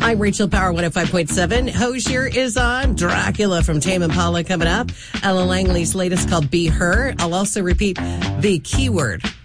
I'm Rachel Power 105.7. Hozier is on. Dracula from Tame Impala coming up. Ella Langley's latest called Be Her. I'll also repeat the keyword